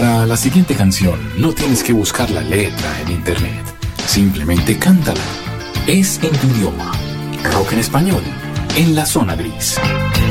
Para la siguiente canción no tienes que buscar la letra en internet. Simplemente cántala. Es en tu idioma. Rock en español, en la zona gris.